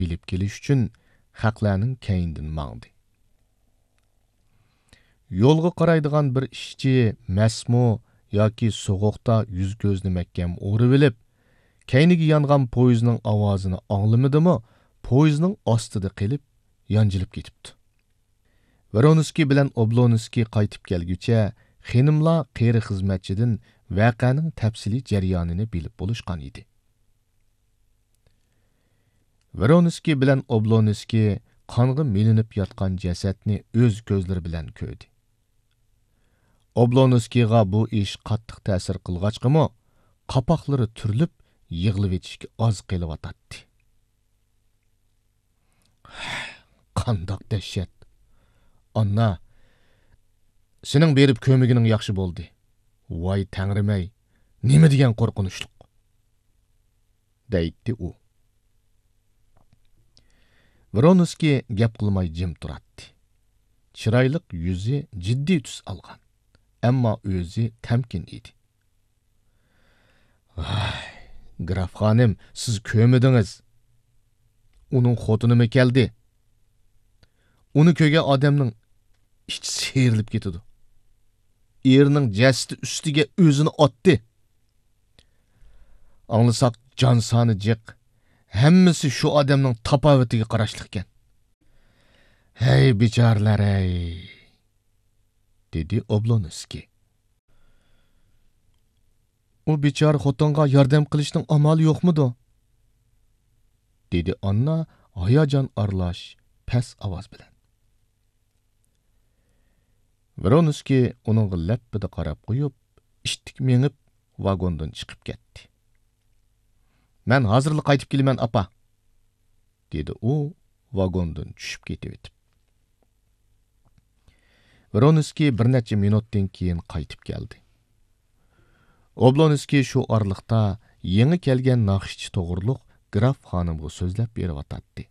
bilip kelish uchun haqlarning keyindan mangdi. Yo'lga qaraydigan bir ishchi masmu yoki so'g'uqda yuz ko'zni mahkam o'rib olib, keyniga yongan poyezdning ovozini anglamadimi, poyezdning ostida qilib yanjilib ketibdi. Voronskiy bilan Oblonskiy qaytib kelguncha xonimlar qeri xizmatchidan voqeaning tafsiliy jarayonini bilib bo'lishgan edi. Voronskiy bilan Oblonskiy qonga milinib yotgan jasadni o'z ko'zlari bilan ko'rdi. Oblonskiyga bu ish qattiq ta'sir qilg'achqimi, qapoqlari turilib, yig'ilib etishga oz qelyotdi. Qandoq dahshat. Anna, sening berib ko'migining yaxshi bo'ldi. Voy tangrimay, nima degan qo'rqinchliq, deydi u. Voronskiy gap qilmay jim turadi. Chiroyliq yuzi jiddiy tus olgan, ammo o'zi tamkin edi. Graf xonim, siz ko'midingiz. Uning xotinimi keldi. Uni ko'rgan odamning ichi serilib ketadi. Erining jasadi ustiga o'zini otdi. Anglasak jon soni jiq. Hammasi shu odamning tafovutiga qarashliq ekan. Hey bichorlar ey, dedi Oblonskiy. U bichor xotinga yordam qilishning amali yo'qmidi? dedi Anna hayajon aralash past ovoz bilan. Voronskiy uning lappida qarab qo'yib, ishtik mengib vagondan chiqib ketdi. Men hozirlik qaytib kelaman, apa, dedi u vagondan tushib ketib o'tib. Voronskiy bir necha minutdan keyin qaytib keldi. Oblonskiy shu orliqda yangi kelgan naqshchi to'g'riliq Graf xonimga so'zlab berayotdi.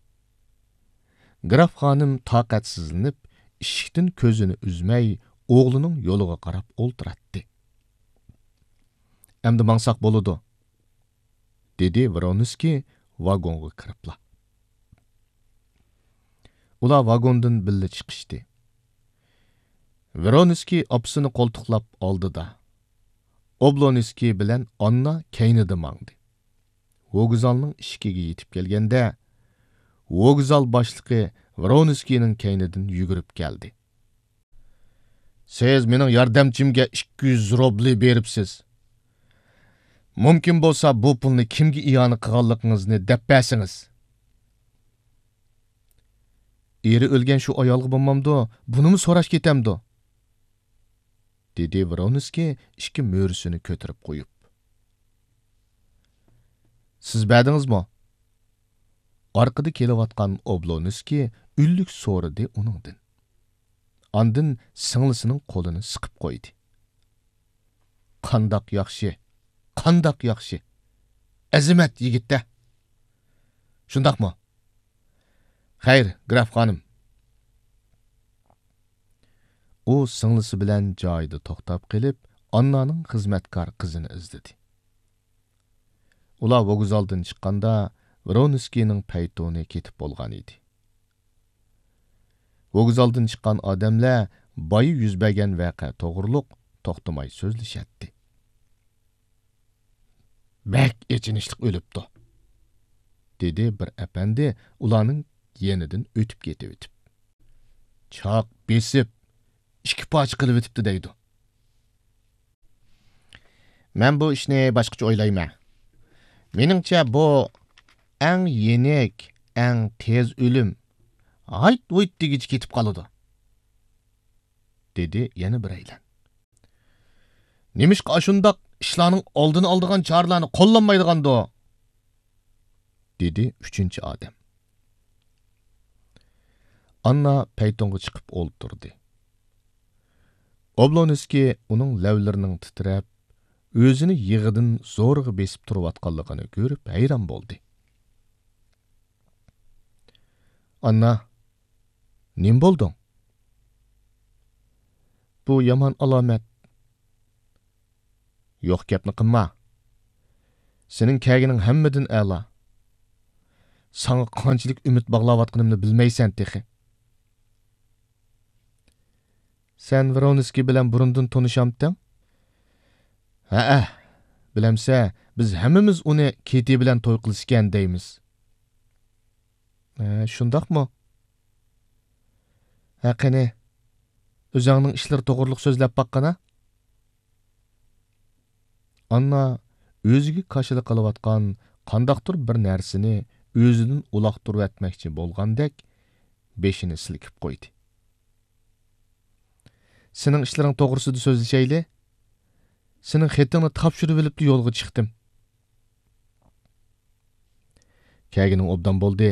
Graf xonim toqatsizlanib, eshikdan ko'zini uzmay, o'g'lining yo'liga qarab o'ltiradi. Endi mangsak bo'ladi, dedi Voronskiy vagonga kiribla. Ular vagondan birga chiqishdi. Voronskiy opsini qo'ltiqlab oldi-da, Oblonskiy bilan Anna keynida mangdi. Vokzalning ishikiga yetib kelganda, vokzal boshlig'i Voronskiyning keynidan yugurib keldi. Siz mening yordamchimga 200 rubli beribsiz. Mumkin bo'lsa bu pulni kimga iyona qilganligingizni deb bersangiz. Eri o'lgan shu ayolga bo'lmamdi, bunimi so'rash ketamdi, dedi Voronskiy ikki mo'risini ko'tarib qo'yib. Siz berdingizmi? Orqada kelayotgan Oblonskiy ullik so'radi uningdan. Andin singlisining qo'lini siqib qo'ydi. Qandoq yaxshi, qandoq yaxshi. Azimat yigitda. Shundaqmi? Xayr, Graf xonim. U singlisi bilan joyida to'xtab qilib, Annaning xizmatkor qizini izladi. Ular vokzaldan chiqqanda Voronskiyning paytoni ketib bo'lgan edi. Vokzaldan chiqqan odamlar boyi yuz bergan voqea to'g'riliq to'xtamay so'zlashadi. Bak echinishlik o'libdi, dedi bir apandi ularning yenidan o'tib ketib o'tib. Choq besib, ikki poch qilib o'tibdi deydi. Men bu ishni boshqacha o'ylayman. Meningcha bu eng yenik, eng tez o'lim. Ayt o'yt degichi ketib qoladi, dedi yana bir aylan. Nemishqa shundoq ishlarning oldini oldigan chorlarni qo'llanmaydiganda, dedi uchinchi odam. Anna paytonga chiqib o'ltirdi. Oblonskiy uning lavlarining titrab, o'zini yig'idan zo'rg'a besib turayotganligini ko'rib hayron bo'ldi. Anna, nim bo'lding? Bu yomon alomat. Yo'q gapni qilma. Sening kagining hammadan a'lo. Sana qanchalik umid bog'layotganimni bilmaysan texi. Sen Vronskiy bilan burundan tanışamdın? Ha, bilemse, biz hammamiz uni Keti bilan to'y qilishgan deymiz. Shundaqmi? Ha, qani, o'zingning ishlar to'g'riliq so'zlab baqqana? Anna o'ziga qarshilik qilayotgan qandaqdir bir narsani o'zidan uloqtirib etmoqchi bo'lgandek beshini silkib qo'ydi. Sening ishlaring to'g'risida so'zlashayli. Sening xatingni topshirib olib yo'lga chiqdim. Kagining obdan bo'ldi.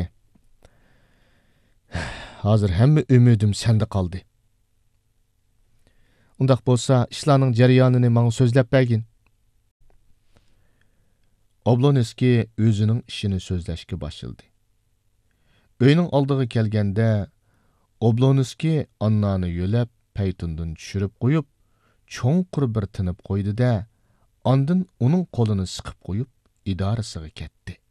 Hozir hamma umidim senda qoldi. Undaq bo'lsa, ishlarning jarayonini menga so'zlab bergin. Oblonskiy o'zining ishini so'zlashga boshladi. Uyning oldiga kelganda Oblonskiy Annani yo'lab paytundan tushirib qo'yib, cho'nqur bir tinib qo'ydi-da, ondan uning qo'lini siqib qo'yib idorasiga ketdi.